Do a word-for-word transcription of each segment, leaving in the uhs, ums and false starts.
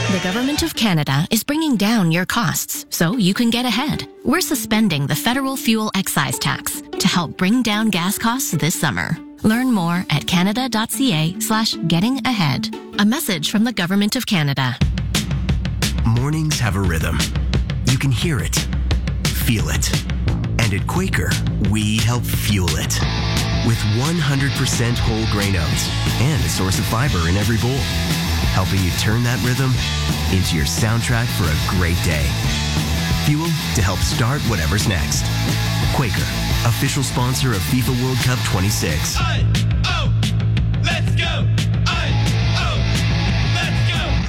The Government of Canada is bringing down your costs so you can get ahead. We're suspending the federal fuel excise tax to help bring down gas costs this summer. Learn more at canada.ca slash getting ahead. A message from the Government of Canada. Mornings have a rhythm. You can hear it, feel it. And at Quaker, we help fuel it. With one hundred percent whole grain oats and a source of fiber in every bowl. Helping you turn that rhythm into your soundtrack for a great day. Fuel to help start whatever's next. Quaker, official sponsor of FIFA World Cup twenty-six. I, oh, let's go! I, oh, let's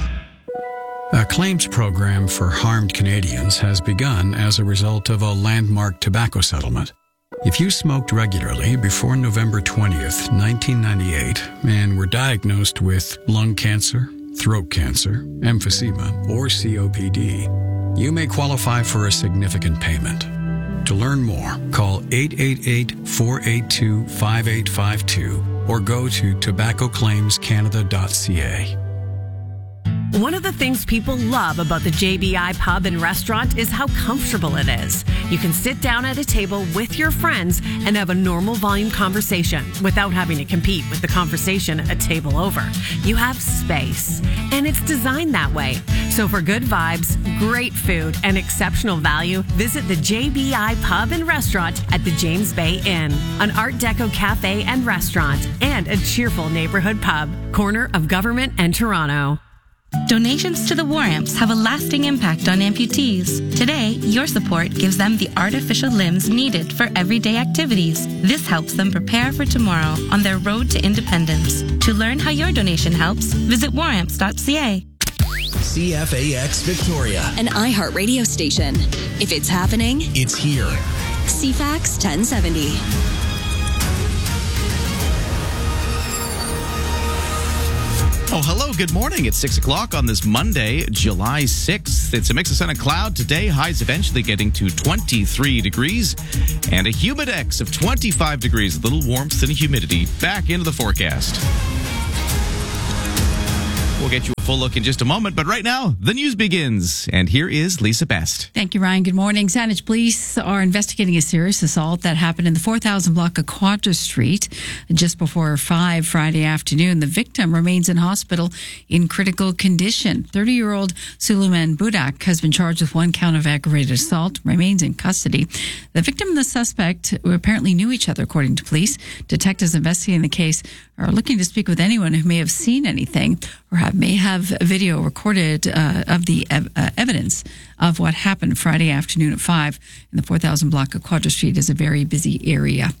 go! A claims program for harmed Canadians has begun as a result of a landmark tobacco settlement. If you smoked regularly before November twentieth, nineteen ninety-eight, and were diagnosed with lung cancer, throat cancer, emphysema, or C O P D, you may qualify for a significant payment. To learn more, call eight eight eight, four eight two, five eight five two or go to tobacco claims canada dot c a. One of the things people love about the J B I Pub and Restaurant is how comfortable it is. You can sit down at a table with your friends and have a normal volume conversation without having to compete with the conversation a table over. You have space, and it's designed that way. So for good vibes, great food, and exceptional value, visit the J B I Pub and Restaurant at the James Bay Inn, an Art Deco cafe and restaurant, and a cheerful neighborhood pub, corner of Government and Toronto. Donations to the War Amps have a lasting impact on amputees. Today, your support gives them the artificial limbs needed for everyday activities. This helps them prepare for tomorrow on their road to independence. To learn how your donation helps, visit war amps dot c a. C F A X Victoria. An iHeart radio station. If it's happening, It's here. C FAX ten seventy. Oh, hello. Good morning. It's six o'clock on this Monday, July sixth. It's a mix of sun and cloud today. Highs eventually getting to twenty-three degrees and a humidex of twenty-five degrees. A little warmth and humidity. Back into the forecast. We'll get you a full look in just a moment, but right now, the news begins. And here is Lisa Best. Thank you, Ryan. Good morning. Saanich police are investigating a serious assault that happened in the four thousand block of Quadra Street just before five Friday afternoon. The victim remains in hospital in critical condition. thirty-year-old Suleiman Budak has been charged with one count of aggravated assault, remains in custody. The victim and the suspect apparently knew each other, according to police. Detectives investigating the case are looking to speak with anyone who may have seen anything or have, may have a video recorded uh, of the ev- uh, evidence of what happened Friday afternoon at five in the four thousand block of Quadra Street. Is a very busy area.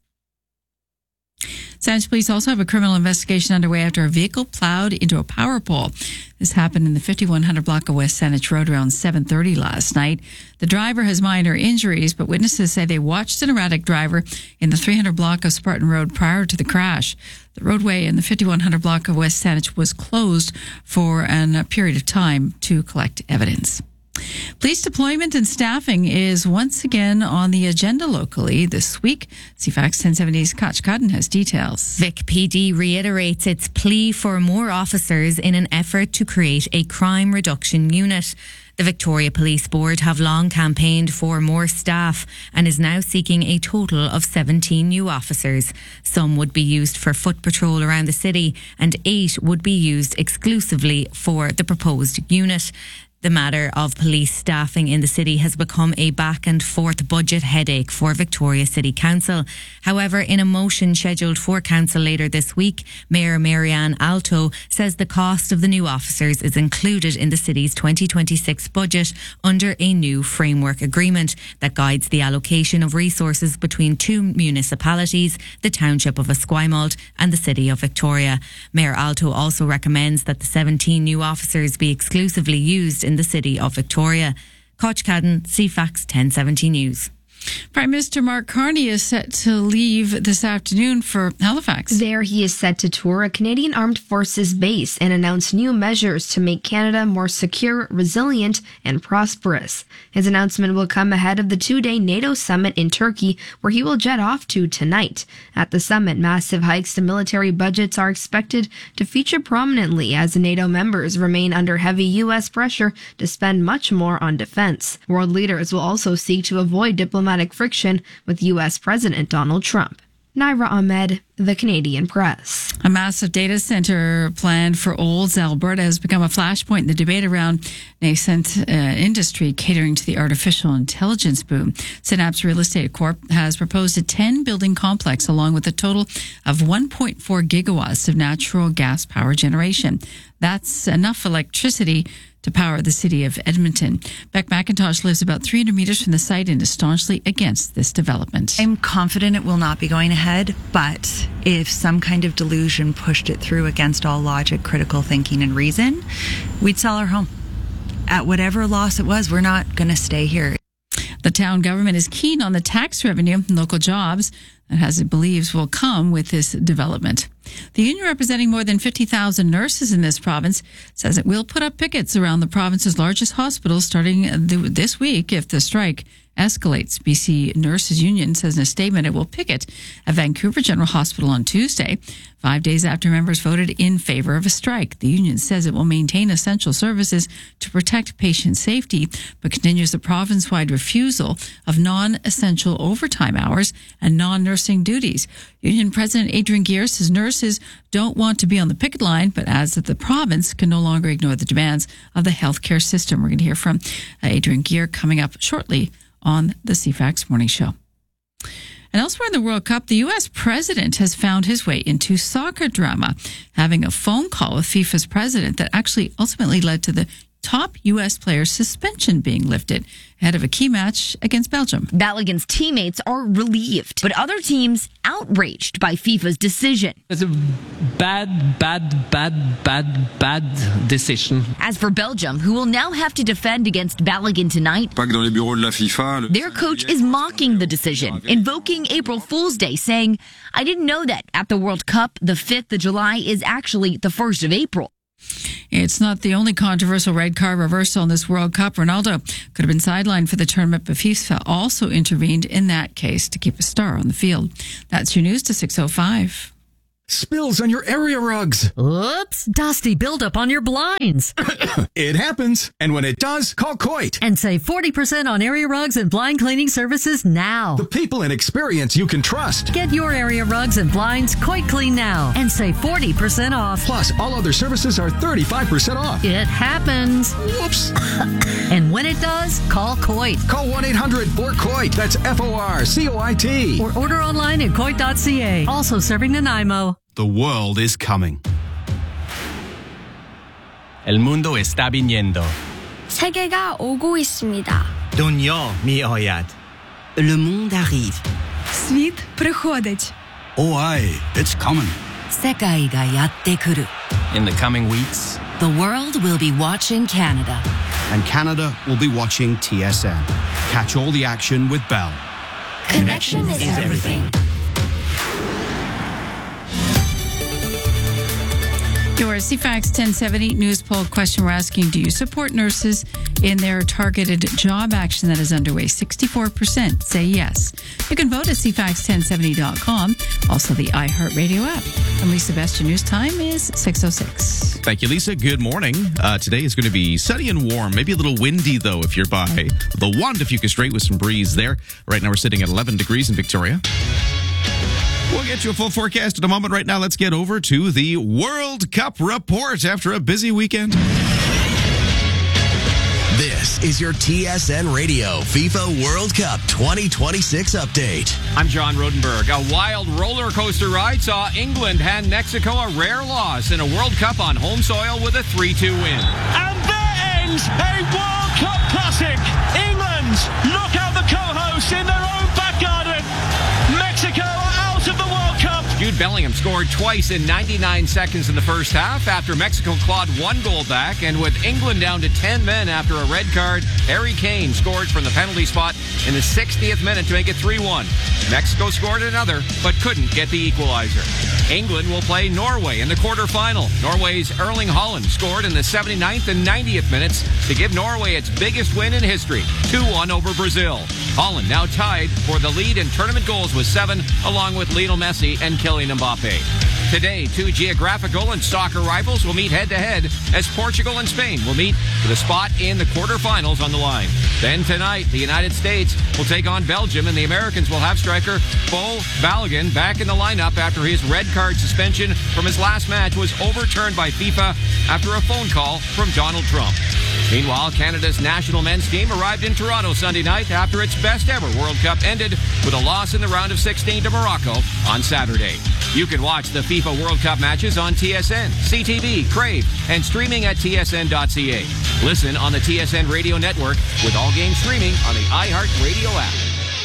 Saanich police also have a criminal investigation underway after a vehicle plowed into a power pole. This happened in the fifty-one hundred block of West Saanich Road around seven thirty last night. The driver has minor injuries, but witnesses say they watched an erratic driver in the three hundred block of Spartan Road prior to the crash. The roadway in the fifty-one hundred block of West Saanich was closed for an, a period of time to collect evidence. Police deployment and staffing is once again on the agenda locally this week. C FAX ten seventy's Koch Cotton has details. Vic P D reiterates its plea for more officers in an effort to create a crime reduction unit. The Victoria Police Board have long campaigned for more staff and is now seeking a total of seventeen new officers. Some would be used for foot patrol around the city and eight would be used exclusively for the proposed unit. The matter of police staffing in the city has become a back and forth budget headache for Victoria City Council. However, in a motion scheduled for council later this week, Mayor Marianne Alto says the cost of the new officers is included in the city's twenty twenty-six budget under a new framework agreement that guides the allocation of resources between two municipalities, the Township of Esquimalt and the City of Victoria. Mayor Alto also recommends that the seventeen new officers be exclusively used in the City of Victoria. Koch Cadden, C FAX ten seventy News. Prime Minister Mark Carney is set to leave this afternoon for Halifax. There he is set to tour a Canadian Armed Forces base and announce new measures to make Canada more secure, resilient, and prosperous. His announcement will come ahead of the two-day NATO summit in Turkey, where he will jet off to tonight. At the summit, massive hikes to military budgets are expected to feature prominently as NATO members remain under heavy U S pressure to spend much more on defense. World leaders will also seek to avoid diplomatic friction with U S President Donald Trump. Naira Ahmed, The Canadian Press. A massive data center planned for Olds, Alberta has become a flashpoint in the debate around nascent uh, industry catering to the artificial intelligence boom. Synapse Real Estate Corp has proposed a ten-building complex along with a total of one point four gigawatts of natural gas power generation. That's enough electricity to power the city of Edmonton. Beck McIntosh lives about three hundred meters from the site and is staunchly against this development. I'm confident it will not be going ahead, but if some kind of delusion pushed it through against all logic, critical thinking, and reason, we'd sell our home. At whatever loss it was, we're not going to stay here. The town government is keen on the tax revenue and local jobs that, as it believes, will come with this development. The union representing more than fifty thousand nurses in this province says it will put up pickets around the province's largest hospitals starting this week if the strike escalates. B C Nurses Union says in a statement it will picket at Vancouver General Hospital on Tuesday, five days after members voted in favor of a strike. The union says it will maintain essential services to protect patient safety, but continues the province-wide refusal of non-essential overtime hours and non-nursing duties. Union President Adrian Gear says nurses don't want to be on the picket line, but adds that the province can no longer ignore the demands of the healthcare system. We're going to hear from Adrian Gear coming up shortly on the C FAX Morning Show. And elsewhere in the World Cup, the U S president has found his way into soccer drama, having a phone call with FIFA's president that actually ultimately led to the top U S player's suspension being lifted ahead of a key match against Belgium. Balogun's teammates are relieved, but other teams outraged by FIFA's decision. It's a bad, bad, bad, bad, bad decision. As for Belgium, who will now have to defend against Balogun tonight, their coach is mocking the decision, invoking April Fool's Day, saying, "I didn't know that at the World Cup, the fifth of July is actually the first of April. It's not the only controversial red card reversal in this World Cup. Ronaldo could have been sidelined for the tournament, but FIFA also intervened in that case to keep a star on the field. That's your news to six oh five. Spills on your area rugs. Oops, dusty buildup on your blinds. It happens, and when it does, call Coit. And save forty percent on area rugs and blind cleaning services now. The people and experience you can trust. Get your area rugs and blinds Coit Clean now and save forty percent off. Plus, all other services are thirty-five percent off. It happens. Whoops. And when it does, call Coit. Call one eight hundred four C O I T. That's F O R C O I T. Or order online at coit dot c a. Also serving Nanaimo. The world is coming. El mundo está viniendo. 세계가 오고 있습니다. Dunya mi'ayad. Le monde arrive. Світ приходить. Oh, aye, it's coming. 世界がやってくる. In the coming weeks, the world will be watching Canada. And Canada will be watching T S N. Catch all the action with Bell. Connection is everything. Your C FAX ten seventy news poll question we're asking, do you support nurses in their targeted job action that is underway? sixty-four percent say yes. You can vote at c fax ten seventy dot com, also the iHeartRadio app. And Lisa Best, your news time is six oh six. Thank you, Lisa. Good morning. Uh, today is going to be sunny and warm, maybe a little windy, though, if you're by the Juan de Fuca Strait with some breeze there. Right now we're sitting at eleven degrees in Victoria. We'll get you a full forecast in a moment. Right now, let's get over to the World Cup report after a busy weekend. This is your T S N Radio FIFA World Cup twenty twenty-six update. I'm John Rodenberg. A wild roller coaster ride saw England hand Mexico a rare loss in a World Cup on home soil with a three two win. And there ends a World Cup classic. England knock out the co-hosts in their own back garden. Mexico are out of the World Cup. Due Jude Bellingham scored twice in ninety-nine seconds in the first half after Mexico clawed one goal back. And with England down to ten men after a red card, Harry Kane scored from the penalty spot in the sixtieth minute to make it three one. Mexico scored another, but couldn't get the equalizer. England will play Norway in the quarterfinal. Norway's Erling Haaland scored in the seventy-ninth and ninetieth minutes to give Norway its biggest win in history, two one over Brazil. Haaland now tied for the lead in tournament goals with seven, along with Lionel Messi and Kylian Mbappe. Today, two geographical and soccer rivals will meet head-to-head as Portugal and Spain will meet for the spot in the quarterfinals on the line. Then tonight, the United States will take on Belgium, and the Americans will have striker Bo Balogun back in the lineup after his red card suspension from his last match was overturned by FIFA after a phone call from Donald Trump. Meanwhile, Canada's national men's team arrived in Toronto Sunday night after its best-ever World Cup ended with a loss in the round of sixteen to Morocco on Saturday. You can watch the FIFA World Cup matches on T S N, C T V, Crave, and streaming at T S N dot C A. Listen on the T S N Radio Network with all games streaming on the iHeartRadio app.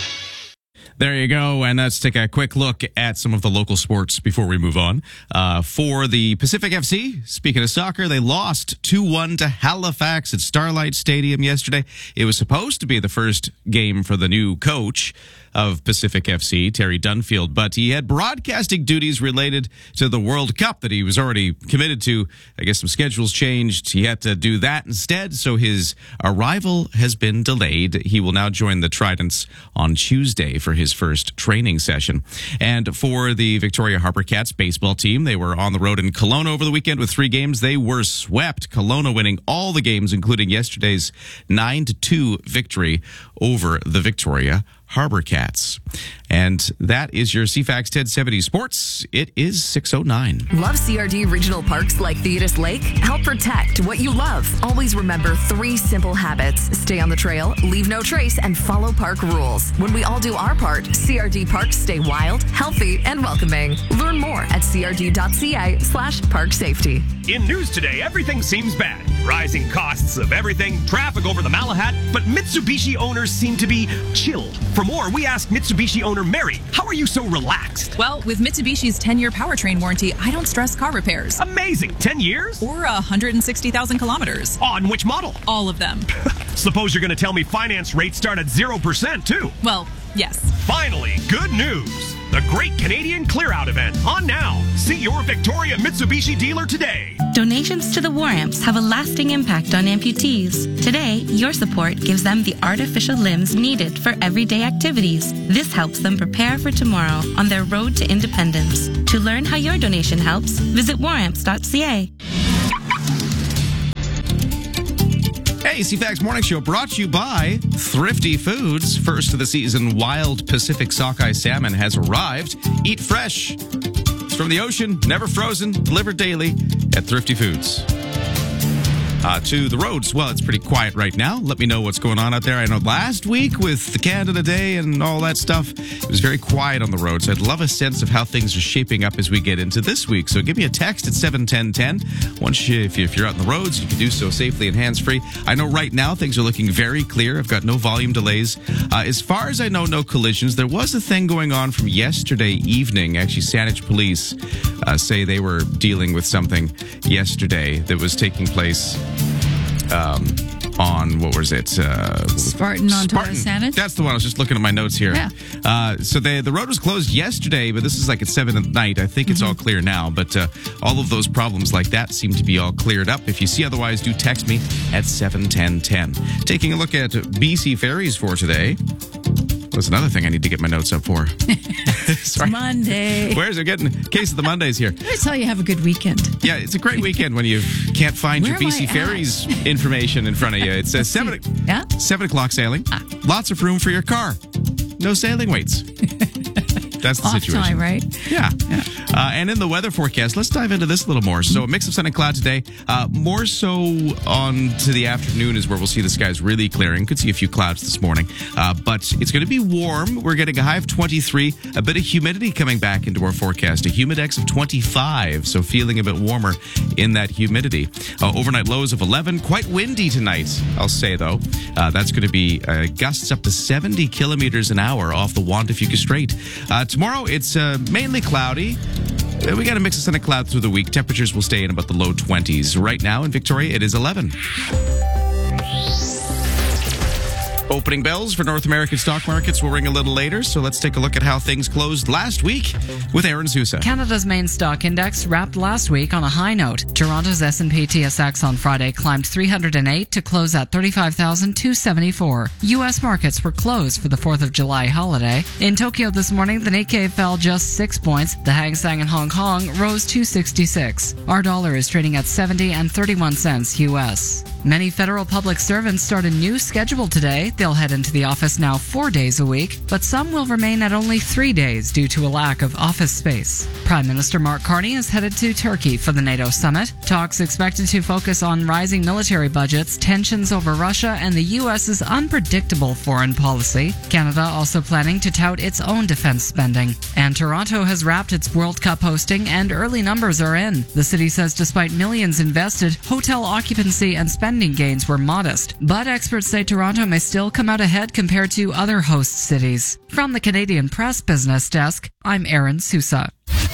There you go. And let's take a quick look at some of the local sports before we move on. Uh, for the Pacific F C, speaking of soccer, they lost two one to Halifax at Starlight Stadium yesterday. It was supposed to be the first game for the new coach of Pacific F C, Terry Dunfield, but he had broadcasting duties related to the World Cup that he was already committed to. I guess some schedules changed. He had to do that instead, so his arrival has been delayed. He will now join the Tridents on Tuesday for his first training session. And for the Victoria Harbour Cats baseball team, they were on the road in Kelowna over the weekend with three games. They were swept, Kelowna winning all the games, including yesterday's nine to two victory over the Victoria Harbour Cats. And that is your C FAX ten seventy Sports. It is six oh nine. Love C R D regional parks like Thetis Lake? Help protect what you love. Always remember three simple habits. Stay on the trail, leave no trace, and follow park rules. When we all do our part, C R D parks stay wild, healthy, and welcoming. Learn more at C R D dot C A slash park safety. In news today, everything seems bad. Rising costs of everything, traffic over the Malahat, but Mitsubishi owners seem to be chilled. For more, we asked Mitsubishi owner Mary, how are you so relaxed? Well, with Mitsubishi's ten-year powertrain warranty, I don't stress car repairs. Amazing! ten years? Or one hundred sixty thousand kilometers. On which model? All of them. Suppose you're going to tell me finance rates start at zero percent, too. Well, yes. Finally, good news. The Great Canadian Clear Out event on now. See your Victoria Mitsubishi dealer today. Donations to the War Amps have a lasting impact on amputees. Today, your support gives them the artificial limbs needed for everyday activities. This helps them prepare for tomorrow on their road to independence. To learn how your donation helps, visit war amps dot C A. Hey, C FAX Morning Show brought to you by Thrifty Foods. First of the season, wild Pacific sockeye salmon has arrived. Eat fresh. It's from the ocean, never frozen, delivered daily at Thrifty Foods. Uh, to the roads, well, it's pretty quiet right now. Let me know what's going on out there. I know last week with the Canada Day and all that stuff, it was very quiet on the roads. I'd love a sense of how things are shaping up as we get into this week. So give me a text at seven ten ten. Once you, if, you, if you're out on the roads, you can do so safely and hands-free. I know right now things are looking very clear. I've got no volume delays. Uh, as far as I know, no collisions. There was a thing going on from yesterday evening. Actually, Saanich Police uh, say they were dealing with something yesterday that was taking place Um, on, what was it? Uh, Spartan on Torres Saanich? That's the one. I was just looking at my notes here. Yeah. Uh, so they, the road was closed yesterday, but this is like at seven at night. I think it's mm-hmm. all clear now, but uh, all of those problems like that seem to be all cleared up. If you see otherwise, do text me at seven ten ten. Taking a look at B C ferries for today. That's another thing I need to get my notes up for. It's Monday. Where's it getting? Case of the Mondays here. That's how you have a good weekend. Yeah, it's a great weekend when you can't find Where your B C Ferries information in front of you. It says seven, yeah? seven o'clock sailing. Ah. Lots of room for your car. No sailing waits. That's the Off situation. time, right? Yeah. yeah. Uh, and in the weather forecast, let's dive into this a little more. So a mix of sun and cloud today. Uh, more so on to the afternoon is where we'll see the skies really clearing. Could see a few clouds this morning. Uh, but it's going to be warm. We're getting a high of twenty-three. A bit of humidity coming back into our forecast. A humidex of twenty-five. So feeling a bit warmer in that humidity. Uh, overnight lows of eleven. Quite windy tonight, I'll say, though. Uh, that's going to be uh, gusts up to seventy kilometers an hour off the Juan de Fuca Strait. Uh, tomorrow, it's uh, mainly cloudy. Uh, We got a mix of sun and cloud through the week. Temperatures will stay in about the low twenties. Right now in Victoria, it is eleven. Opening bells for North American stock markets will ring a little later, so let's take a look at how things closed last week with Aaron Sousa. Canada's main stock index wrapped last week on a high note. Toronto's S and P T S X on Friday climbed three hundred eight to close at thirty-five thousand two hundred seventy-four. U S markets were closed for the fourth of July holiday. In Tokyo this morning, the Nikkei fell just six points. The Hang Seng in Hong Kong rose two sixty-six. Our dollar is trading at seventy and thirty-one cents U S. Many federal public servants start a new schedule today. They'll head into the office now four days a week, but some will remain at only three days due to a lack of office space. Prime Minister Mark Carney is headed to Turkey for the NATO summit. Talks expected to focus on rising military budgets, tensions over Russia, and the U S's unpredictable foreign policy. Canada also planning to tout its own defense spending. And Toronto has wrapped its World Cup hosting, and early numbers are in. The city says despite millions invested, hotel occupancy and spending gains were modest. But experts say Toronto may still come out ahead compared to other host cities. From the Canadian Press Business Desk, I'm Aaron Sousa.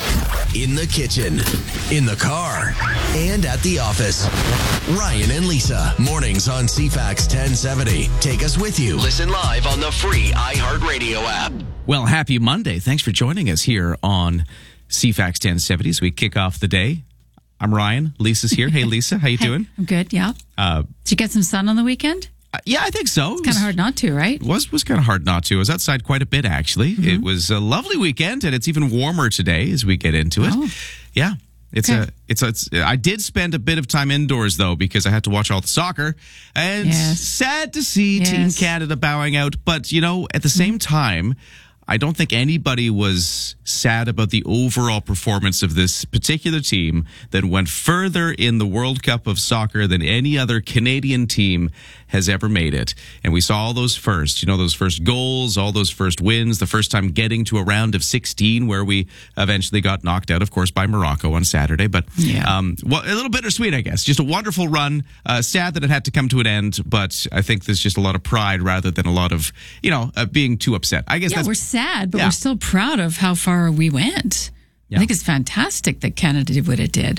In the kitchen, in the car, and at the office. Ryan and Lisa, mornings on C FAX ten seventy. Take us with you. Listen live on the free iHeartRadio app. Well, happy Monday. Thanks for joining us here on C FAX ten seventy as we kick off the day. I'm Ryan. Lisa's here. Hey, Lisa. How you Hey, doing? I'm good, yeah. Uh, Did you get some sun on the weekend? Uh, yeah, I think so. It's kind of hard not to, right? It was, was kind of hard not to. I was outside quite a bit, actually. Mm-hmm. It was a lovely weekend, and it's even warmer today as we get into it. Oh. Yeah. It's Okay. a, it's a, it's, I did spend a bit of time indoors, though, because I had to watch all the soccer. And Yes. sad to see Team Yes. Canada bowing out. But, you know, at the same time, I don't think anybody was sad about the overall performance of this particular team that went further in the World Cup of soccer than any other Canadian team has ever made it. And we saw all those first, you know, those first goals, all those first wins, the first time getting to a round of sixteen where we eventually got knocked out, of course, by Morocco on Saturday. But Yeah. um, well, a little bittersweet, I guess. Just a wonderful run. Uh, sad that it had to come to an end, but I think there's just a lot of pride rather than a lot of, you know, uh, being too upset. I guess Yeah, that's we're sad, but Yeah. we're still proud of how far we went. Yeah. I think it's fantastic that Canada did what it did.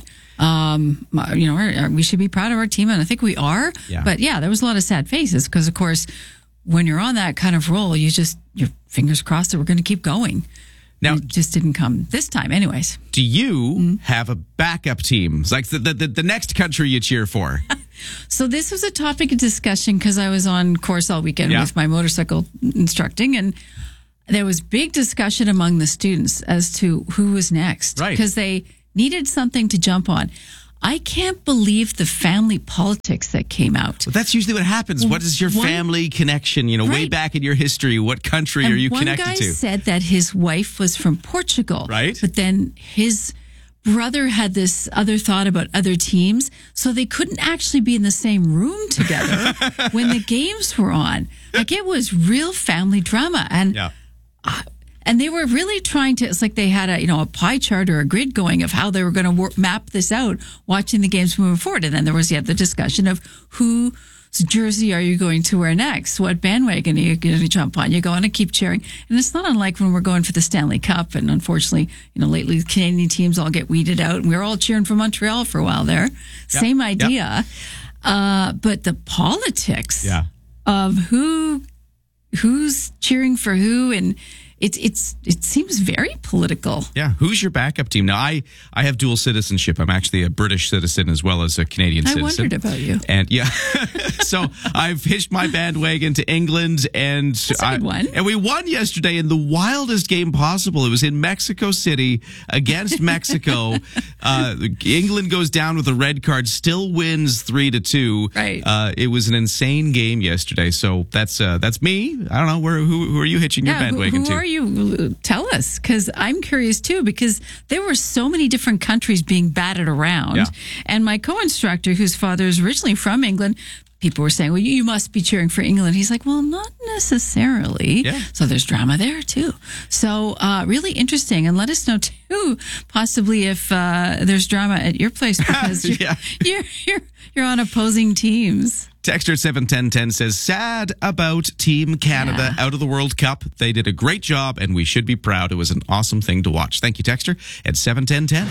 Um, you know, our, our- we should be proud of our team, and I think we are. Yeah. But yeah, there was a lot of sad faces because, of course, when you're on that kind of roll, you just your fingers crossed that we're going to keep going. Now- it just didn't come this time, anyways. Do you Mm-hmm. have a backup team? It's like the, the, the next country you cheer for? So this was a topic of discussion because I was on course all weekend Yeah. with my motorcycle instructing, and there was big discussion among the students as to who was next. Right. Because they needed something to jump on. I can't believe the family politics that came out. Well, that's usually what happens. What is your One- family connection? You know, way Right. back in your history, what country And are you one connected guy to? said that his wife was from Portugal. Right. But then his brother had this other thought about other teams, so they couldn't actually be in the same room together when the games were on. Like, it was real family drama. And Yeah. and they were really trying to, it's like they had a, you know, a pie chart or a grid going of how they were going to wor- map this out, watching the games moving forward. And then there was yet the discussion of whose jersey are you going to wear next? What bandwagon are you going to jump on? You're going to keep cheering. And it's not unlike when we're going for the Stanley Cup. And unfortunately, you know, lately the Canadian teams all get weeded out. And we were all cheering for Montreal for a while there. Same idea. Uh, but the politics Yeah. of who who's cheering for who, and it's it's it seems very political. Yeah. Who's your backup team? Now, I, I have dual citizenship. I'm actually a British citizen as well as a Canadian I citizen. wondered about you. And yeah, so I've hitched my bandwagon to England, and a I, good one. and we won yesterday in the wildest game possible. It was in Mexico City against Mexico. uh, England goes down with a red card, still wins three to two. Right. Uh, it was an insane game yesterday. So that's uh, that's me. I don't know where who who are you hitching your Yeah, who, bandwagon who to? are you? Tell us, because I'm curious too, because there were so many different countries being batted around. Yeah. And my co-instructor, whose father is originally from England, people were saying, well, you, you must be cheering for England. He's like, well, not necessarily. Yeah. So there's drama there too. So uh, really interesting. And let us know too, possibly if uh, there's drama at your place, because you're, Yeah. you're, you're, you're on opposing teams. Texter at seven ten ten says, sad about Team Canada Yeah. out of the World Cup. They did a great job and we should be proud. It was an awesome thing to watch. Thank you, Texter at seven ten ten.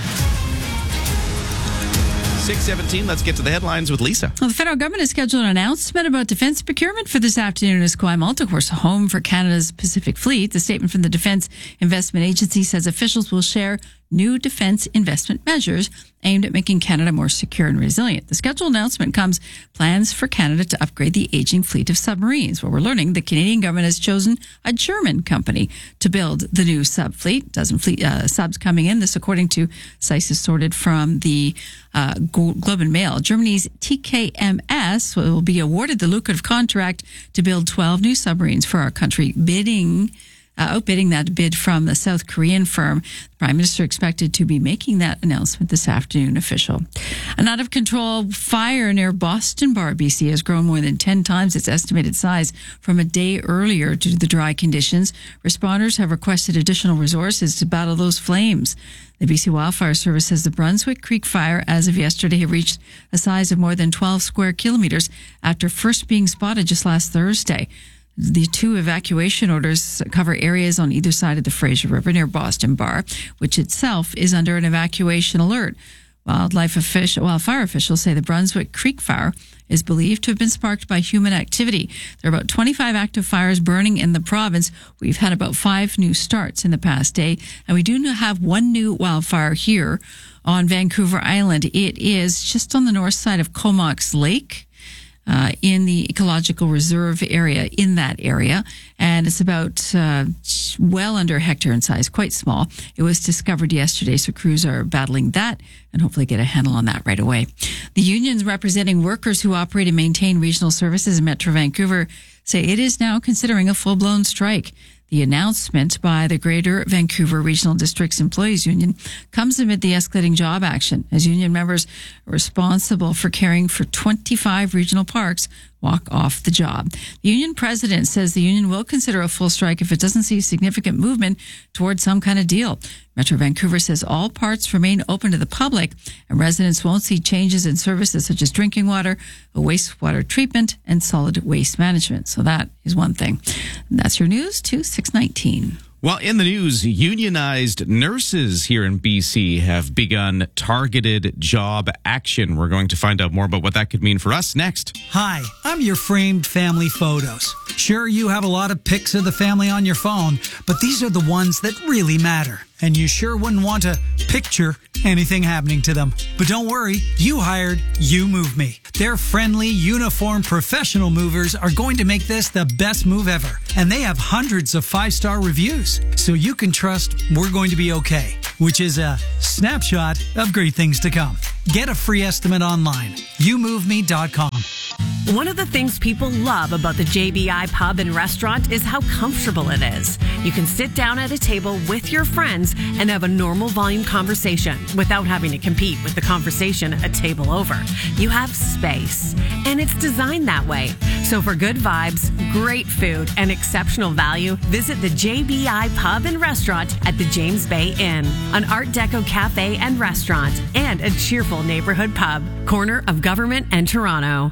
six seventeen, let's get to the headlines with Lisa. Well, the federal government has scheduled an announcement about defense procurement for this afternoon as Esquimalt, of course, home for Canada's Pacific Fleet. The statement from the Defense Investment Agency says officials will share new defense investment measures aimed at making Canada more secure and resilient. The scheduled announcement comes plans for Canada to upgrade the aging fleet of submarines. Well, we're learning the Canadian government has chosen a German company to build the new sub fleet. Dozen fleet uh, subs coming in. This, according to C I S, is sorted from the uh, Globe and Mail. Germany's T K M S will be awarded the lucrative contract to build twelve new submarines for our country, bidding Uh, outbidding that bid from the South Korean firm. The Prime Minister expected to be making that announcement this afternoon official. An out-of-control fire near Boston Bar, B C has grown more than ten times its estimated size from a day earlier due to the dry conditions. Responders have requested additional resources to battle those flames. The B C Wildfire Service says the Brunswick Creek fire, as of yesterday, had reached a size of more than twelve square kilometers after first being spotted just last Thursday. The two evacuation orders cover areas on either side of the Fraser River near Boston Bar, which itself is under an evacuation alert. Wildlife official, wildfire officials say the Brunswick Creek fire is believed to have been sparked by human activity. There are about twenty-five active fires burning in the province. We've had about five new starts in the past day, and we do have one new wildfire here on Vancouver Island. It is just on the north side of Comox Lake. Uh, in the ecological reserve area, in that area. And it's about uh, well under a hectare in size, quite small. It was discovered yesterday, so crews are battling that and hopefully get a handle on that right away. The unions representing workers who operate and maintain regional services in Metro Vancouver say it is now considering a full-blown strike. The announcement by the Greater Vancouver Regional Districts Employees Union comes amid the escalating job action as union members responsible for caring for twenty-five regional parks walk off the job. The union president says the union will consider a full strike if it doesn't see significant movement towards some kind of deal. Metro Vancouver says all parts remain open to the public and residents won't see changes in services such as drinking water, wastewater treatment, and solid waste management. So that is one thing. And that's your news to six nineteen. Well, in the news, unionized nurses here in B C have begun targeted job action. We're going to find out more about what that could mean for us next. Hi, I'm your framed family photos. Sure, you have a lot of pics of the family on your phone, but these are the ones that really matter. And you sure wouldn't want to picture anything happening to them. But don't worry, you hired You Move Me. Their friendly, uniformed, professional movers are going to make this the best move ever. And they have hundreds of five-star reviews, so you can trust we're going to be okay, which is a snapshot of great things to come. Get a free estimate online, you move me dot com. One of the things people love about the J B I Pub and Restaurant is how comfortable it is. You can sit down at a table with your friends and have a normal volume conversation without having to compete with the conversation a table over. You have space, and it's designed that way. So for good vibes, great food, and exceptional value, visit the J B I Pub and Restaurant at the James Bay Inn, an Art Deco cafe and restaurant, and a cheerful neighborhood pub, corner of Government and Toronto.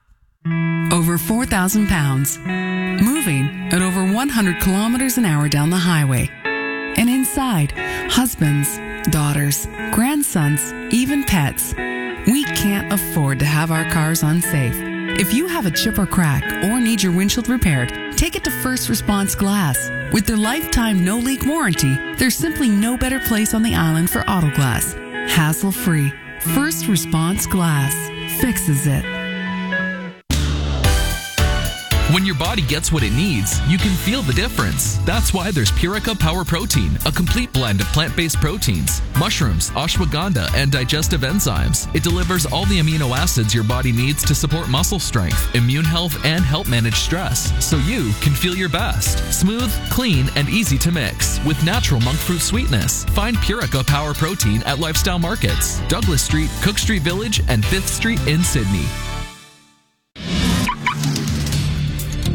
Over four thousand pounds, moving at over one hundred kilometers an hour down the highway. And inside, husbands, daughters, grandsons, even pets. We can't afford to have our cars unsafe. If you have a chip or crack or need your windshield repaired, take it to First Response Glass. With their lifetime no-leak warranty, there's simply no better place on the island for auto glass. Hassle-free. First Response Glass fixes it. When your body gets what it needs, you can feel the difference. That's why there's Purica Power Protein, a complete blend of plant-based proteins, mushrooms, ashwagandha, and digestive enzymes. It delivers all the amino acids your body needs to support muscle strength, immune health, and help manage stress, so you can feel your best. Smooth, clean, and easy to mix with natural monk fruit sweetness. Find Purica Power Protein at Lifestyle Markets, Douglas Street, Cook Street Village, and fifth Street in Sydney.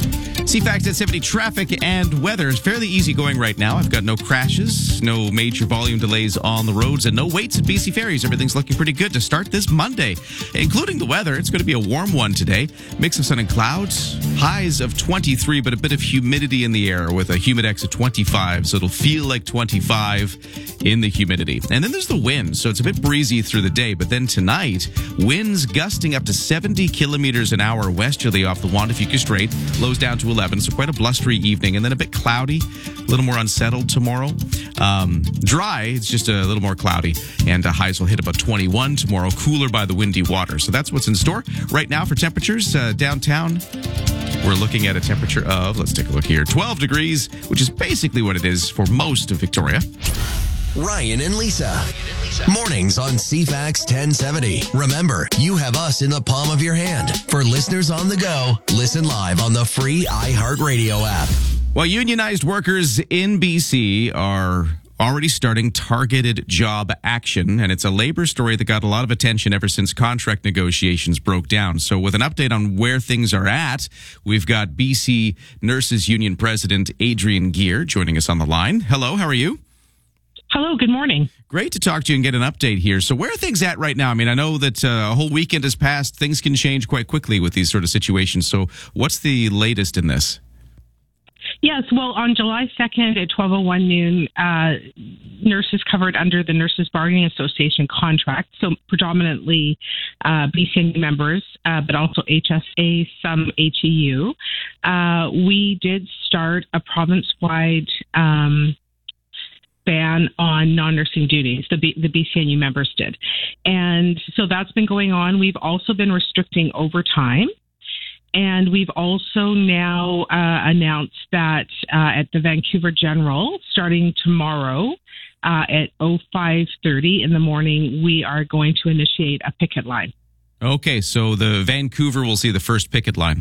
C FAX at seventy traffic and weather is fairly easy going right now. I've got no crashes, no major volume delays on the roads, and no waits at B C Ferries. Everything's looking pretty good to start this Monday, including the weather. It's going to be a warm one today. Mix of sun and clouds, highs of twenty-three, but a bit of humidity in the air with a humidex of twenty-five, so it'll feel like twenty-five in the humidity. And then there's the wind, so it's a bit breezy through the day, but then tonight, winds gusting up to seventy kilometers an hour westerly off the Juan de Fuca Strait, lows down to eleven, so quite a blustery evening, and then a bit cloudy, a little more unsettled tomorrow. Um, dry, it's just a little more cloudy, and uh, highs will hit about twenty-one tomorrow, cooler by the windy water. So that's what's in store right now for temperatures uh, downtown. We're looking at a temperature of, let's take a look here, twelve degrees, which is basically what it is for most of Victoria. Ryan and Lisa. Mornings on C FAX ten seventy. Remember, you have us in the palm of your hand. For listeners on the go, listen live on the free iHeartRadio app. Well, unionized workers in B C are already starting targeted job action, and it's a labor story that got a lot of attention ever since contract negotiations broke down. So with an update on where things are at, we've got B C Nurses Union President Adrian Gear joining us on the line. Hello, how are you? Hello, good morning. Great to talk to you and get an update here. So where are things at right now? I mean, I know that uh, a whole weekend has passed. Things can change quite quickly with these sort of situations. So what's the latest in this? Yes, well, on July second at twelve oh one noon, uh, nurses covered under the Nurses Bargaining Association contract, so predominantly uh, B C N U members, uh, but also H S A, some H E U. Uh, we did start a province-wide um ban on non-nursing duties. The, B, the B C N U members did. And so that's been going on. We've also been restricting overtime. And we've also now uh, announced that uh, at the Vancouver General, starting tomorrow uh, at oh five thirty in the morning, we are going to initiate a picket line. Okay, so the Vancouver will see the first picket line.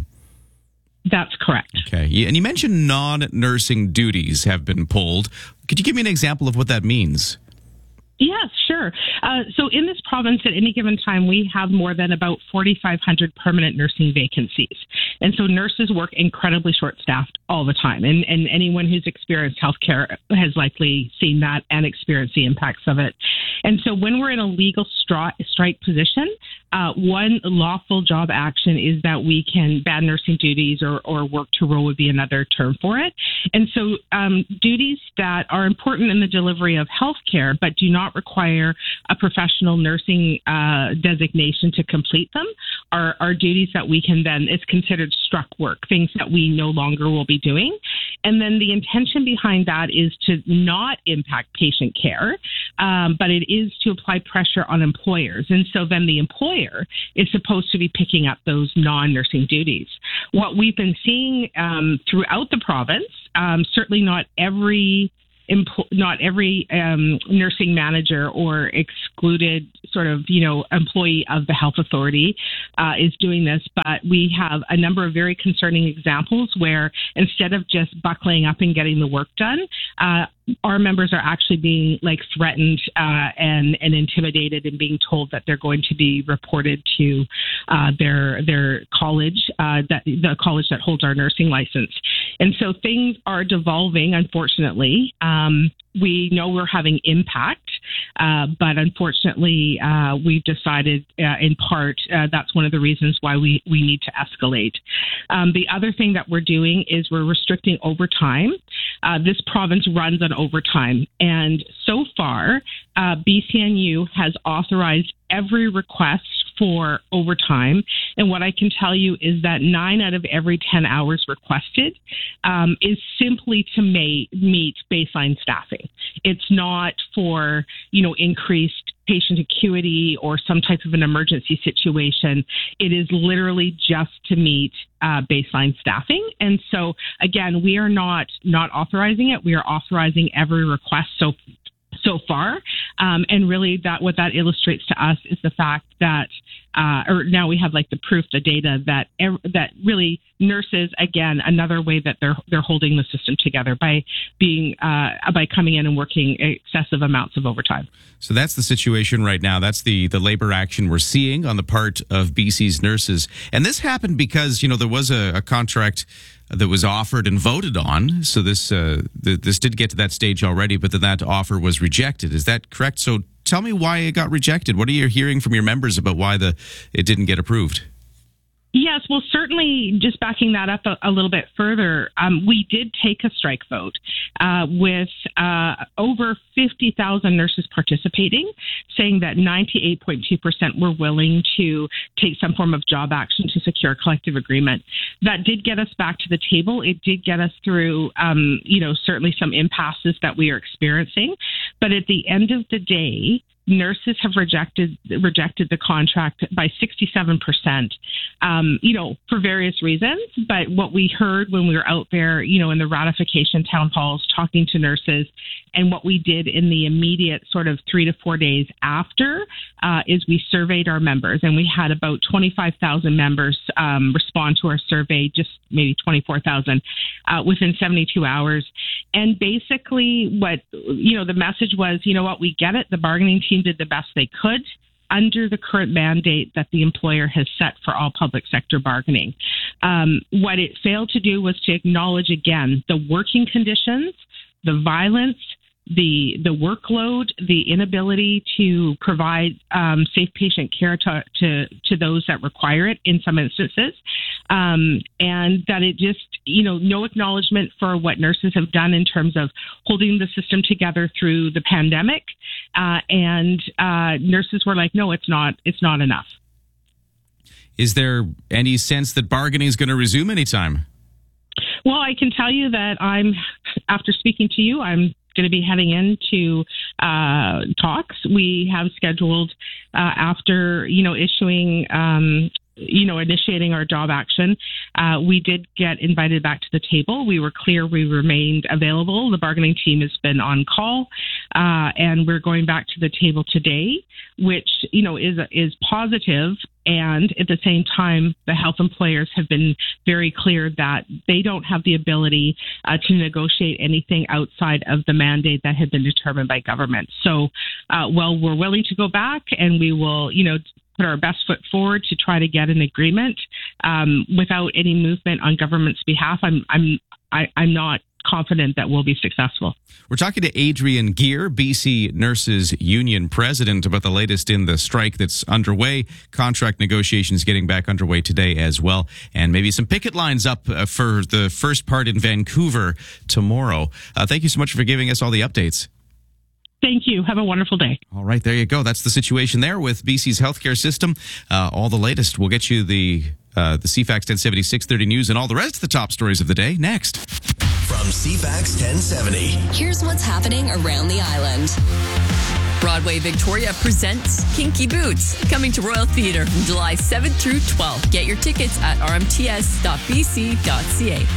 That's correct. Okay. And you mentioned non-nursing duties have been pulled. Could you give me an example of what that means? Yes, sure. Uh, so in this province at any given time, we have more than about forty-five hundred permanent nursing vacancies. And so nurses work incredibly short-staffed all the time. And, and anyone who's experienced healthcare has likely seen that and experienced the impacts of it. And so when we're in a legal stri- strike position, uh, one lawful job action is that we can ban nursing duties, or, or work to rule would be another term for it. And so um, duties that are important in the delivery of healthcare but do not require a professional nursing uh, designation to complete them are, are duties that we can then, it's considered struck work, things that we no longer will be doing. And then the intention behind that is to not impact patient care, um, but it is to apply pressure on employers. And so then the employer is supposed to be picking up those non-nursing duties. What we've been seeing um, throughout the province, um, certainly not every Empl- not every um, nursing manager or excluded sort of, you know, employee of the health authority uh, is doing this, but we have a number of very concerning examples where instead of just buckling up and getting the work done, uh, our members are actually being like threatened uh, and, and intimidated and being told that they're going to be reported to uh, their their college, uh, that the college that holds our nursing license. And so things are devolving, unfortunately. Um, we know we're having impact, uh, but unfortunately, uh, we've decided uh, in part uh, that's one of the reasons why we, we need to escalate. Um, the other thing that we're doing is we're restricting overtime. Uh, this province runs on overtime. And so far, uh, B C N U has authorized every request for overtime. And what I can tell you is that nine out of every ten hours requested um, is simply to ma- meet baseline staffing. It's not for, you know, increased patient acuity or some type of an emergency situation. It is literally just to meet uh, baseline staffing. And so, again, we are not not authorizing it. We are authorizing every request so so far. Um, and really that what that illustrates to us is the fact that uh, or now we have like the proof, the data that that really nurses, again, another way that they're they're holding the system together by being uh, by coming in and working excessive amounts of overtime. So that's the situation right now. That's the the labor action we're seeing on the part of B C's nurses, and this happened because you know there was a, a contract that was offered and voted on. So this uh, th- this did get to that stage already, but then that offer was rejected. Is that correct? So tell me why it got rejected. What are you hearing from your members about why the it didn't get approved? Yes, well, certainly just backing that up a, a little bit further, um, we did take a strike vote uh, with uh, over fifty thousand nurses participating, saying that ninety-eight point two percent were willing to take some form of job action to secure a collective agreement. That did get us back to the table. It did get us through, um, you know, certainly some impasses that we are experiencing. But at the end of the day, nurses have rejected rejected the contract by sixty-seven percent, um, you know, for various reasons. But what we heard when we were out there, you know, in the ratification town halls talking to nurses, and what we did in the immediate sort of three to four days after uh, is we surveyed our members, and we had about twenty-five thousand members um, respond to our survey, just maybe twenty-four thousand uh, within seventy-two hours. And basically what, you know, the message was, you know what, we get it. The bargaining team did the best they could under the current mandate that the employer has set for all public sector bargaining. Um, what it failed to do was to acknowledge, again, the working conditions, the violence, the the workload, the inability to provide um, safe patient care to, to to those that require it in some instances, um, and that it just, you know, no acknowledgement for what nurses have done in terms of holding the system together through the pandemic, uh, and uh, nurses were like, no, it's not, it's not enough. Is there any sense that bargaining is going to resume anytime? Well, I can tell you that I'm, after speaking to you, I'm going to be heading into uh, talks. We have scheduled uh, after, you know, issuing, um, you know, initiating our job action. Uh, we did get invited back to the table. We were clear we remained available. The bargaining team has been on call, uh, and we're going back to the table today, which, you know, is is positive. And at the same time, the health employers have been very clear that they don't have the ability uh, to negotiate anything outside of the mandate that had been determined by government. So, uh, well, we're willing to go back, and we will, you know, put our best foot forward to try to get an agreement um, without any movement on government's behalf. I'm, I'm, I, I'm not confident that we'll be successful. We're talking to Adrienne Geer, B C Nurses Union President, about the latest in the strike that's underway. Contract negotiations getting back underway today as well. And maybe some picket lines up uh, for the first part in Vancouver tomorrow. Uh, thank you so much for giving us all the updates. Thank you. Have a wonderful day. All right, there you go. That's the situation there with B C's healthcare system. Uh, all the latest. We'll get you the uh, the C FAX ten seventy, six thirty news and all the rest of the top stories of the day next. From C FAX ten seventy. Here's what's happening around the island. Broadway Victoria presents Kinky Boots, coming to Royal Theatre from July seventh through twelfth. Get your tickets at r m t s dot b c dot c a.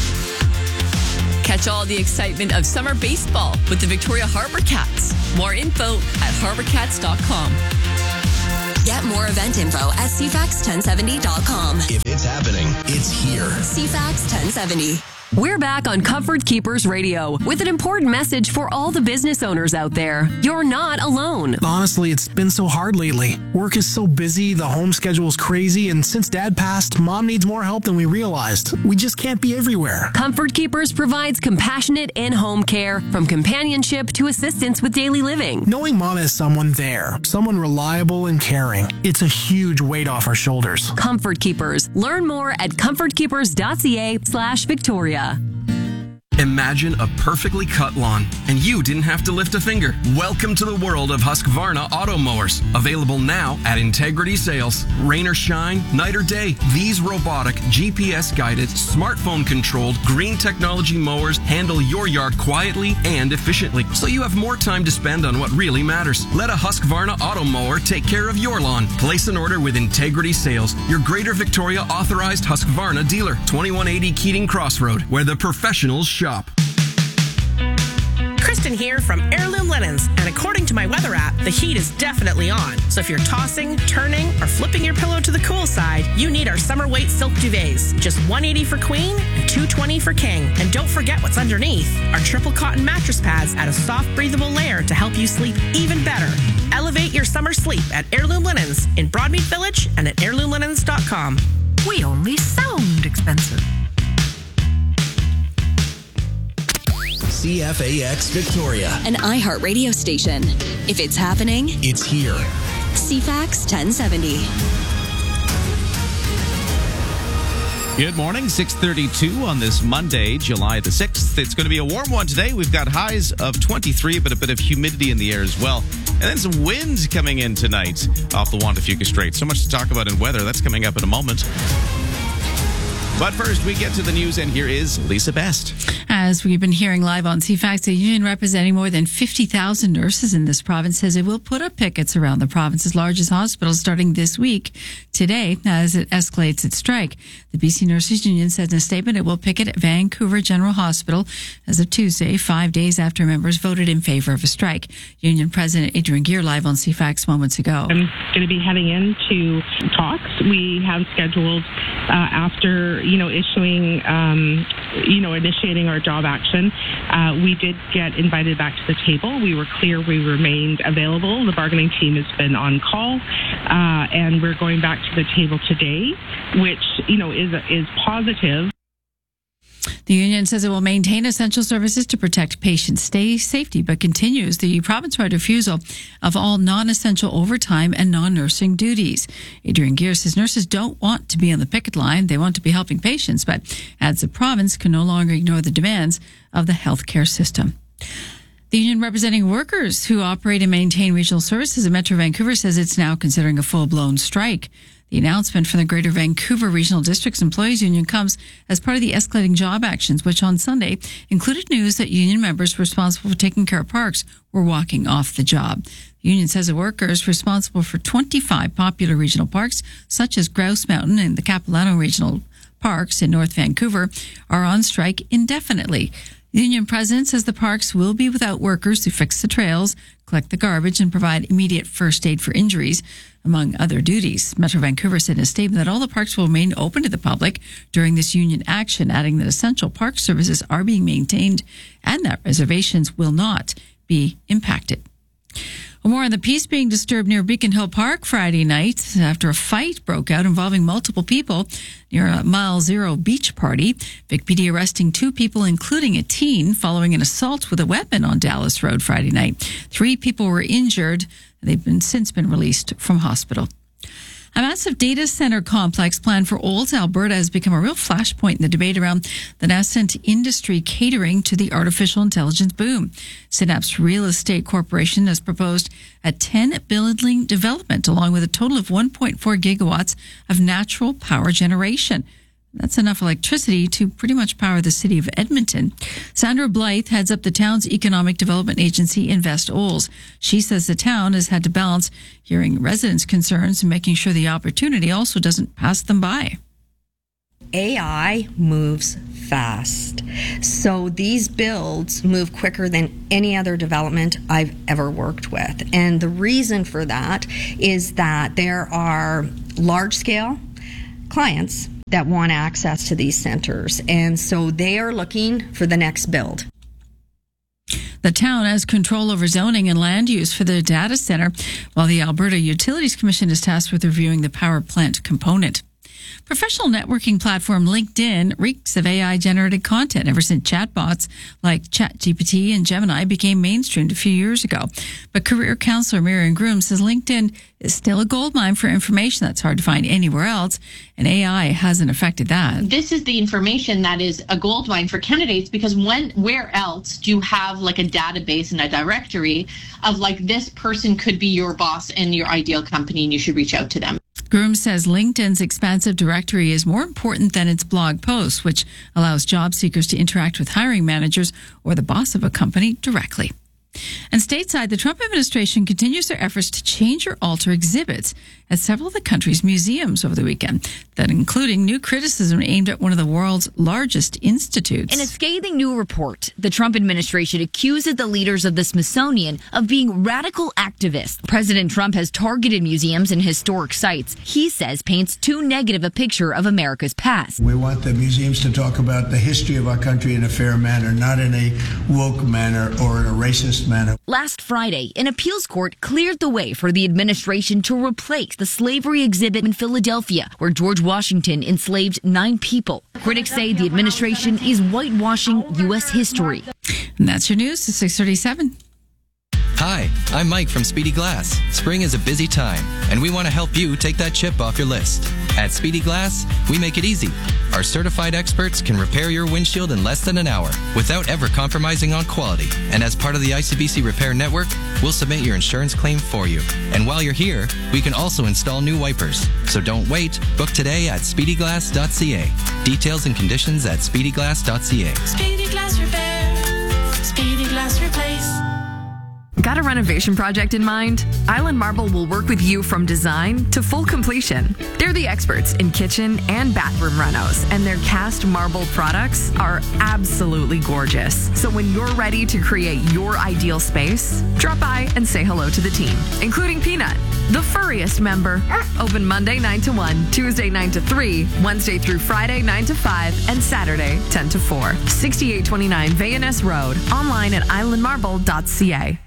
Catch all the excitement of summer baseball with the Victoria Harbour Cats. More info at harbour cats dot com. Get more event info at c fax ten seventy dot com. If it's happening, it's here. C FAX ten seventy. We're back on Comfort Keepers Radio with an important message for all the business owners out there. You're not alone. Honestly, it's been so hard lately. Work is so busy, the home schedule is crazy, and since Dad passed, Mom needs more help than we realized. We just can't be everywhere. Comfort Keepers provides compassionate in-home care, from companionship to assistance with daily living. Knowing Mom has someone there, someone reliable and caring, it's a huge weight off our shoulders. Comfort Keepers. Learn more at comfort keepers dot c a slash Victoria. Imagine a perfectly cut lawn, and you didn't have to lift a finger. Welcome to the world of Husqvarna auto mowers. Available now at Integrity Sales. Rain or shine, night or day, these robotic, G P S-guided, smartphone-controlled, green technology mowers handle your yard quietly and efficiently, so you have more time to spend on what really matters. Let a Husqvarna auto mower take care of your lawn. Place an order with Integrity Sales, your Greater Victoria authorized Husqvarna dealer. twenty-one eighty Keating Crossroad, where the professionals shop. Kristen here from Heirloom Linens, and according to my weather app, the heat is definitely on. So if you're tossing, turning, or flipping your pillow to the cool side, you need our summer weight silk duvets. Just one hundred eighty dollars for queen and two hundred twenty dollars for king. And don't forget what's underneath. Our triple cotton mattress pads add a soft, breathable layer to help you sleep even better. Elevate your summer sleep at Heirloom Linens in Broadmead Village and at heirloom linens dot com. We only sound expensive. C F A X Victoria, an iHeart radio station. If it's happening, it's here. C FAX ten seventy. Good morning, six thirty-two on this Monday, July the sixth. It's going to be a warm one today. We've got highs of twenty-three, but a bit of humidity in the air as well. And then some wind coming in tonight off the Juan de Fuca Strait. So much to talk about in weather. That's coming up in a moment. But first, we get to the news, and here is Lisa Best. As we've been hearing live on C FAX, a union representing more than fifty thousand nurses in this province says it will put up pickets around the province's largest hospitals starting this week, today, as it escalates its strike. The B C Nurses Union said in a statement it will picket at Vancouver General Hospital as of Tuesday, five days after members voted in favor of a strike. Union President Adrian Gear live on C FAX moments ago. I'm going to be heading into talks. We have scheduled uh, after, you know, issuing, um, you know, initiating our job action. Uh, we did get invited back to the table. We were clear we remained available. The bargaining team has been on call, uh, and we're going back to the table today, which, you know, is is positive. The union says it will maintain essential services to protect patient stay safety, but continues the province-wide refusal of all non-essential overtime and non-nursing duties. Adrian Gear says nurses don't want to be on the picket line. They want to be helping patients, but adds the province can no longer ignore the demands of the healthcare system. The union representing workers who operate and maintain regional services in Metro Vancouver says it's now considering a full-blown strike. The announcement from the Greater Vancouver Regional District's Employees Union comes as part of the escalating job actions, which on Sunday included news that union members responsible for taking care of parks were walking off the job. The union says the workers responsible for twenty-five popular regional parks, such as Grouse Mountain and the Capilano Regional Parks in North Vancouver, are on strike indefinitely. The union president says the parks will be without workers who fix the trails, collect the garbage, and provide immediate first aid for injuries, among other duties. Metro Vancouver said in a statement that all the parks will remain open to the public during this union action, adding that essential park services are being maintained and that reservations will not be impacted. More on the peace being disturbed near Beacon Hill Park Friday night after a fight broke out involving multiple people near a Mile Zero beach party. Vic P D arresting two people, including a teen, following an assault with a weapon on Dallas Road Friday night. Three people were injured. They've been since been released from hospital. A massive data center complex planned for Olds, Alberta has become a real flashpoint in the debate around the nascent industry catering to the artificial intelligence boom. Synapse Real Estate Corporation has proposed a ten building development along with a total of one point four gigawatts of natural power generation. That's enough electricity to pretty much power the city of Edmonton. Sandra Blythe heads up the town's economic development agency, Invest Olds. She says the town has had to balance hearing residents' concerns and making sure the opportunity also doesn't pass them by. A I moves fast. So these builds move quicker than any other development I've ever worked with. And the reason for that is that there are large-scale clients that want access to these centers. And so they are looking for the next build. The town has control over zoning and land use for the data center, while the Alberta Utilities Commission is tasked with reviewing the power plant component. Professional networking platform LinkedIn reeks of A I-generated content ever since chatbots like ChatGPT and Gemini became mainstreamed a few years ago. But career counselor Miriam Groom says LinkedIn is still a goldmine for information that's hard to find anywhere else, and A I hasn't affected that. This is the information that is a goldmine for candidates, because when, where else do you have like a database and a directory of like this person could be your boss in your ideal company and you should reach out to them? Groom says LinkedIn's expansive directory is more important than its blog posts, which allows job seekers to interact with hiring managers or the boss of a company directly. And stateside, the Trump administration continues their efforts to change or alter exhibits at several of the country's museums over the weekend, that including new criticism aimed at one of the world's largest institutes. In a scathing new report, the Trump administration accuses the leaders of the Smithsonian of being radical activists. President Trump has targeted museums and historic sites he says paints too negative a picture of America's past. We want the museums to talk about the history of our country in a fair manner, not in a woke manner or in a racist manner. Last Friday, an appeals court cleared the way for the administration to replace the slavery exhibit in Philadelphia, where George Washington enslaved nine people. Critics say the administration is whitewashing U S history. And that's your news to six thirty-seven. Hi, I'm Mike from Speedy Glass. Spring is a busy time, and we want to help you take that chip off your list. At Speedy Glass, we make it easy. Our certified experts can repair your windshield in less than an hour without ever compromising on quality. And as part of the I C B C Repair Network, we'll submit your insurance claim for you. And while you're here, we can also install new wipers. So don't wait. Book today at speedy glass dot c a. Details and conditions at speedy glass dot c a. Speedy Glass Repair. Speedy Glass Replace. Got a renovation project in mind? Island Marble will work with you from design to full completion. They're the experts in kitchen and bathroom renos, and their cast marble products are absolutely gorgeous. So when you're ready to create your ideal space, drop by and say hello to the team, including Peanut, the furriest member. Open Monday nine to one, Tuesday nine to three, Wednesday through Friday nine to five, and Saturday ten to four. sixty-eight twenty-nine Van Ness Road. Online at island marble dot c a.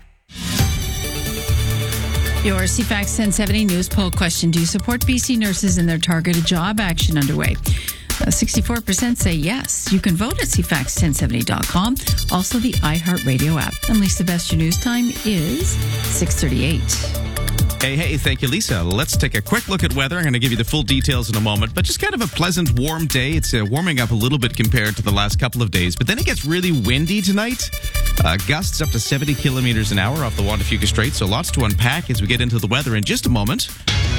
Your C FAX ten seventy news poll question. Do you support B C nurses in their targeted job action underway? Uh, sixty-four percent say yes. You can vote at c fax ten seventy dot com. Also the iHeartRadio app. And Lisa, best your news time is six thirty-eight. Hey, hey, thank you, Lisa. Let's take a quick look at weather. I'm going to give you the full details in a moment, but just kind of a pleasant, warm day. It's uh, warming up a little bit compared to the last couple of days, but then it gets really windy tonight. Uh, gusts up to seventy kilometers an hour off the Juan de Fuca Strait, so lots to unpack as we get into the weather in just a moment.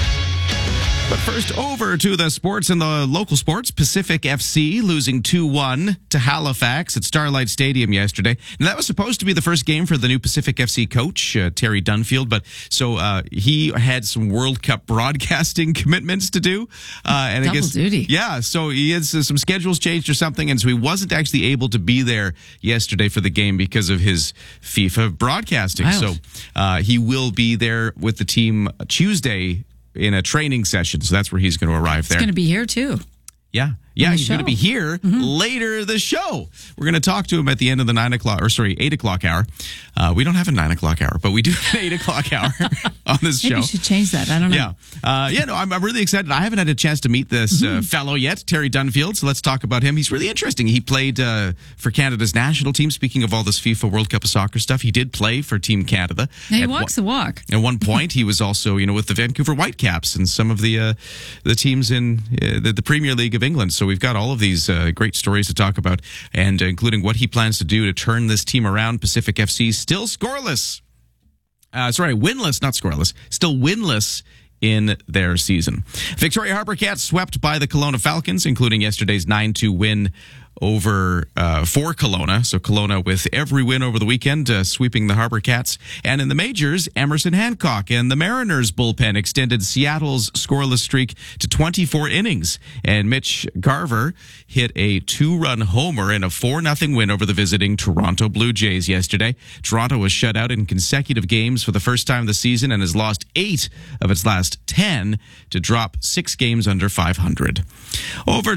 But first, over to the sports and the local sports. Pacific F C losing two one to Halifax at Starlight Stadium yesterday. And that was supposed to be the first game for the new Pacific F C coach, uh, Terry Dunfield. But so uh, he had some World Cup broadcasting commitments to do. Uh, and Double I guess, duty. Yeah, so he has uh, some schedules changed or something. And so he wasn't actually able to be there yesterday for the game because of his FIFA broadcasting. Wow. So uh, he will be there with the team Tuesday in a training session. So that's where he's going to arrive there. It's going to be here too. Yeah. Yeah, the he's going to show. be here Mhm. later the show. We're going to talk to him at the end of the nine o'clock, or sorry, eight o'clock hour. Uh, we don't have a nine o'clock hour, but we do have an eight o'clock hour on this Maybe show. you should change that. I don't know. Yeah. Uh, yeah, no, I'm, I'm really excited. I haven't had a chance to meet this Mm-hmm. uh, fellow yet, Terry Dunfield, so let's talk about him. He's really interesting. He played uh, for Canada's national team. Speaking of all this FIFA World Cup of soccer stuff, he did play for Team Canada. Yeah, he At walks one- the walk. At one point, he was also, you know, with the Vancouver Whitecaps and some of the uh, the teams in uh, the, the Premier League of England. So we've got all of these uh, great stories to talk about, and uh, including what he plans to do to turn this team around. Pacific F C still scoreless. Uh, sorry, winless, not scoreless. Still winless in their season. Victoria Harbour Cats swept by the Kelowna Falcons, including yesterday's nine two win over uh, for Kelowna. So Kelowna with every win over the weekend, uh, sweeping the Harbour Cats. And in the majors, Emerson Hancock and the Mariners bullpen extended Seattle's scoreless streak to twenty-four innings. And Mitch Garver hit a two-run homer in a four nothing win over the visiting Toronto Blue Jays yesterday. Toronto was shut out in consecutive games for the first time this season and has lost eight of its last ten to drop six games under five hundred. Over